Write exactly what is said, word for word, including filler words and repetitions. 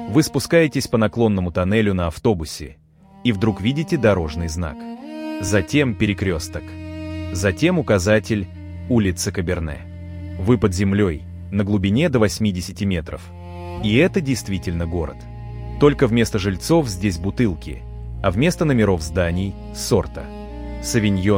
Вы спускаетесь по наклонному тоннелю на автобусе и вдруг видите дорожный знак. Затем перекресток. Затем указатель «Улица Каберне». Вы под землей, на глубине до восьмидесяти метров. И это действительно город. Только вместо жильцов здесь бутылки, а вместо номеров зданий – сорта. Савиньон